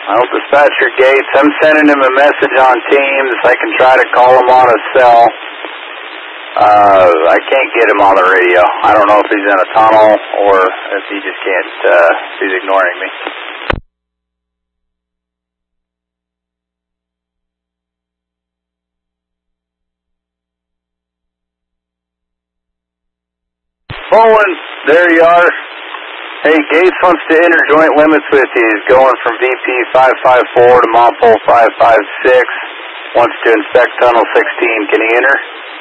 I'll dispatch your Gates. I'm sending him a message on Teams. I can try to call him on a cell. I can't get him on the radio. I don't know if he's in a tunnel or if he just can't, he's ignoring me. Bowen, there you are. Hey, Gates wants to enter joint limits with you. He's going from VP 554 to Monpole 556. Wants to inspect tunnel 16. Can he enter?